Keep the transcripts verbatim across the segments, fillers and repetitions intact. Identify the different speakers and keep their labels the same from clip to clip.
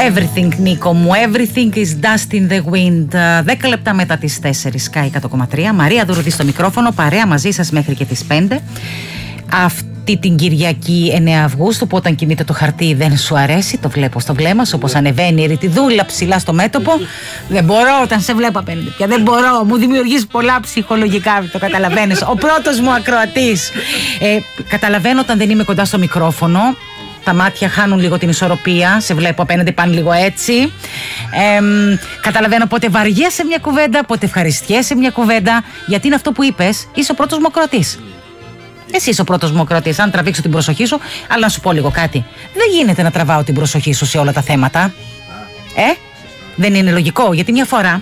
Speaker 1: Everything, Νίκο μου, everything is dust in the wind. Δέκα λεπτά μετά τις τέσσερις, Sky εκατό κόμμα τρία. Μαρία Δουρουδή στο μικρόφωνο, παρέα μαζί σας μέχρι και τις πέντε. Αυτή την Κυριακή εννέα Αυγούστου, που όταν κινείται το χαρτί δεν σου αρέσει, το βλέπω στο βλέμμα σου, όπως ανεβαίνει η ρητιδούλα ψηλά στο μέτωπο. Δεν μπορώ όταν σε βλέπω απέναντι πια, δεν μπορώ, μου δημιουργείς πολλά ψυχολογικά, το καταλαβαίνεις. Ο πρώτος μου ακροατής. Ε, καταλαβαίνω όταν δεν είμαι κοντά στο μικρόφωνο. Τα μάτια χάνουν λίγο την ισορροπία. Σε βλέπω απέναντι, πάνε λίγο έτσι. Ε, καταλαβαίνω πότε βαριέσαι μια κουβέντα, πότε ευχαριστιέσαι μια κουβέντα. Γιατί είναι αυτό που είπες, είσαι ο πρώτος μου ακροατής. Εσύ είσαι ο πρώτος μου ακροατής. Αν τραβήξω την προσοχή σου, αλλά να σου πω λίγο κάτι. Δεν γίνεται να τραβάω την προσοχή σου σε όλα τα θέματα. Ε, δεν είναι λογικό. Γιατί μια φορά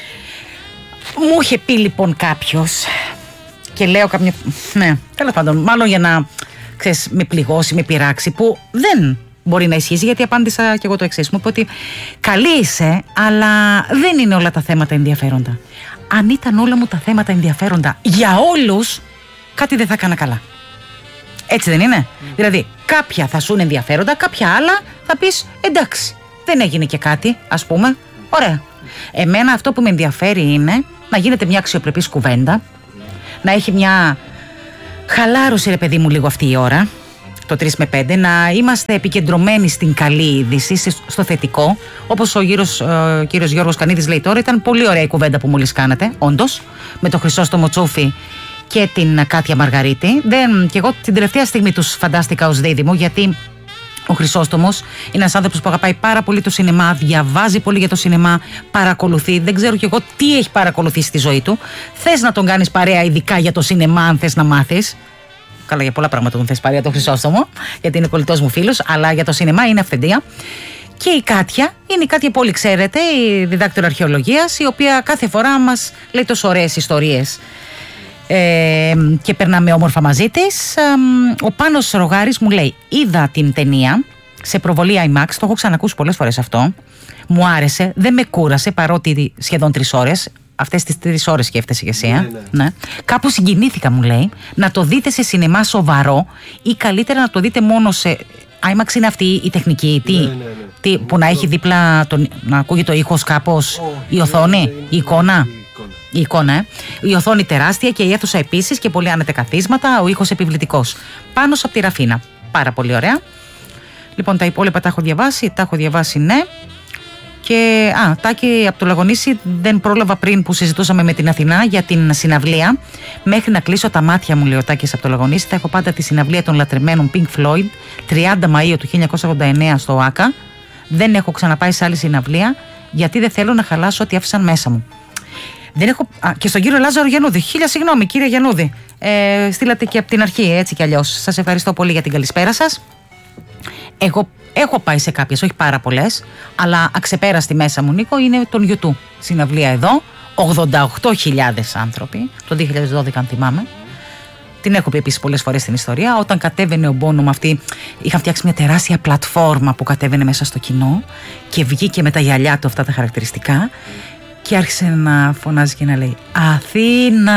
Speaker 1: μου είχε πει λοιπόν κάποιος, και λέω κάποια. Ναι, τέλος πάντων, μάλλον για να. Ξέρεις, με πληγώσει, με πειράξει, που δεν μπορεί να ισχύσει, γιατί απάντησα και εγώ το εξής. Μου είπε ότι καλή είσαι, αλλά δεν είναι όλα τα θέματα ενδιαφέροντα. Αν ήταν όλα μου τα θέματα ενδιαφέροντα για όλους, κάτι δεν θα έκανα καλά. Έτσι δεν είναι? Mm. Δηλαδή, κάποια θα σου είναι ενδιαφέροντα, κάποια άλλα θα πεις εντάξει, δεν έγινε και κάτι, ας πούμε. Ωραία. Εμένα αυτό που με ενδιαφέρει είναι να γίνεται μια αξιοπρεπής κουβέντα, να έχει μια χαλάρωση, ρε παιδί μου, λίγο αυτή η ώρα, το τρεις με πέντε, να είμαστε επικεντρωμένοι στην καλή είδηση, στο θετικό. Όπως ο κύριος, ο κύριος Γιώργος Κανίδης λέει τώρα, ήταν πολύ ωραία η κουβέντα που μόλις κάνατε, όντως, με το Χρυσόστομο Τσούφι και την Κάτια Μαργαρίτη. Δεν, και εγώ την τελευταία στιγμή τους φαντάστηκα ως δίδυμο, γιατί ο Χρυσόστομος είναι ένας άνθρωπος που αγαπάει πάρα πολύ το σινεμά, διαβάζει πολύ για το σινεμά, παρακολουθεί. Δεν ξέρω κι εγώ τι έχει παρακολουθήσει στη ζωή του. Θες να τον κάνεις παρέα, ειδικά για το σινεμά, αν θες να μάθεις. Καλά, για πολλά πράγματα τον θες παρέα το Χρυσόστομο, γιατί είναι κολλητός μου φίλος, αλλά για το σινεμά είναι αυθεντία. Και η Κάτια, είναι η Κάτια που όλοι ξέρετε, η διδάκτωρα αρχαιολογίας, η οποία κάθε φορά μας λέει τόσο ωραίες ιστορίες. Ε, και περνάμε όμορφα μαζί της. Ε, ο Πάνος Ρογάρης μου λέει: είδα την ταινία σε προβολή άι μαξ, το έχω ξανακούσει πολλές φορές αυτό. Μου άρεσε, δεν με κούρασε, παρότι σχεδόν τρεις ώρες. Αυτές τις τρεις ώρες σκέφτεσαι και εσύ, ναι, ναι. Ναι. Κάπου συγκινήθηκα, μου λέει, να το δείτε σε σινεμά σοβαρό, ή καλύτερα να το δείτε μόνο σε άι μαξ. Είναι αυτή η τεχνική, τι, ναι, ναι, ναι. Τι, που να έχει δίπλα τον, να ακούγεται ο ήχος κάπως, oh, η οθόνη, ναι, ναι, η εικόνα. Η εικόνα, ε. Η οθόνη τεράστια και η αίθουσα επίσης και πολύ άνετα καθίσματα, ο ήχος επιβλητικός. Πάνω από τη Ραφίνα. Πάρα πολύ ωραία. Λοιπόν, τα υπόλοιπα τα έχω διαβάσει, τα έχω διαβάσει, ναι. Και, α, Τάκη από το Λαγονίσι, δεν πρόλαβα πριν που συζητούσαμε με την Αθηνά για την συναυλία. Μέχρι να κλείσω τα μάτια μου, λέει ο Τάκης από το Λαγονίσι, θα έχω πάντα τη συναυλία των λατρεμένων Pink Floyd, τριάντα Μαΐου του χίλια εννιακόσια ογδόντα εννέα στο ΆΚΑ. Δεν έχω ξαναπάει σε άλλη συναυλία, γιατί δεν θέλω να χαλάσω ό,τι άφησαν μέσα μου. Δεν έχω... Α, και στον κύριο Λάζαρο Γιαννούδη. Χίλια συγγνώμη, κύριε Γιαννούδη. Ε, στείλατε και από την αρχή, έτσι κι αλλιώς. Σας ευχαριστώ πολύ για την καλησπέρα σας. Εγώ έχω πάει σε κάποιες, όχι πάρα πολλές, αλλά αξεπέραστη μέσα μου, Νίκο, είναι τον γιου τού. Συναυλία εδώ, ογδόντα οκτώ χιλιάδες άνθρωποι, το δύο χιλιάδες δώδεκα, αν θυμάμαι. Την έχω πει επίσης πολλές φορές στην ιστορία. Όταν κατέβαινε ο Μπόνο με αυτή, είχαν φτιάξει μια τεράστια πλατφόρμα που κατέβαινε μέσα στο κοινό και βγήκε με τα γυαλιά του, αυτά τα χαρακτηριστικά. Και άρχισε να φωνάζει και να λέει Αθήνα,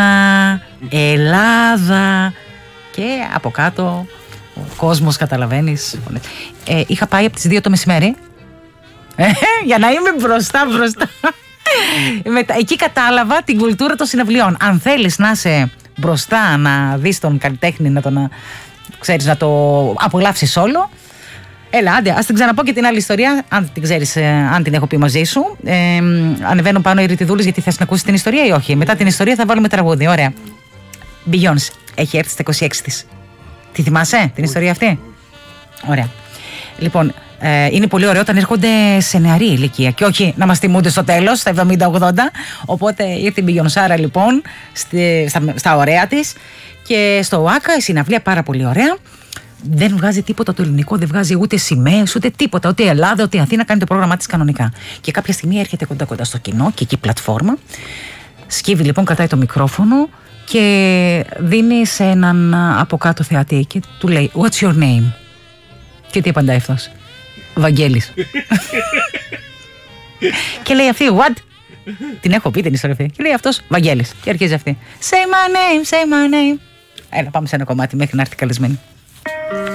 Speaker 1: Ελλάδα. Και από κάτω ο κόσμος, καταλαβαίνεις. Ε, είχα πάει από τις δύο το μεσημέρι, ε, για να είμαι μπροστά μπροστά. Μετά, εκεί κατάλαβα την κουλτούρα των συναυλιών. Αν θέλεις να είσαι μπροστά, να δεις τον καλλιτέχνη, να, τον, ξέρεις, να το απολαύσεις όλο, έλα, άντε, ας την ξαναπώ και την άλλη ιστορία, αν την ξέρεις, ε, αν την έχω πει μαζί σου. Ε, ανεβαίνουν πάνω οι ρητιδούλες, γιατί θες να ακούσεις την ιστορία ή όχι. Μετά την ιστορία θα βάλουμε τραγούδι, ωραία. Beyoncé έχει έρθει στα είκοσι έξι της. Τη θυμάσαι την ιστορία αυτή? Ωραία. Λοιπόν, ε, είναι πολύ ωραίο όταν έρχονται σε νεαρή ηλικία και όχι να μας τιμούνται στο τέλος, στα εβδομήντα ογδόντα. Οπότε ήρθε η Beyoncé λοιπόν στη, στα, στα ωραία της και στο ΆΚΑ η συναυλία πάρα πολύ ωραία. Δεν βγάζει τίποτα το ελληνικό, δεν βγάζει ούτε σημαίες, ούτε τίποτα. Ούτε η Ελλάδα, ούτε η Αθήνα, κάνει το πρόγραμμά της κανονικά. Και κάποια στιγμή έρχεται κοντά-κοντά στο κοινό και εκεί πλατφόρμα. Σκύβει λοιπόν, κρατάει το μικρόφωνο και δίνει σε έναν από κάτω θεατή και του λέει What's your name? Και τι απαντάει αυτός? Βαγγέλης. Και λέει αυτή What? Την έχω πει την ιστορία αυτή. Και λέει αυτός Βαγγέλης. Και αρχίζει αυτή Say my name, say my name. Έλα, πάμε σε ένα κομμάτι μέχρι να έρθει καλεσμένη.